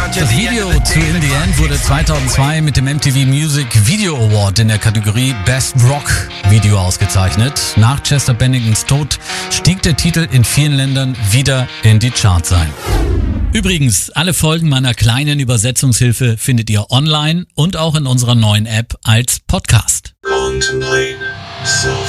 Das Video zu In the End wurde 2002 mit dem MTV Music Video Award in der Kategorie Best Rock Video ausgezeichnet. Nach Chester Benningtons Tod stieg der Titel in vielen Ländern wieder in die Charts ein. Übrigens, alle Folgen meiner kleinen Übersetzungshilfe findet ihr online und auch in unserer neuen App als Podcast.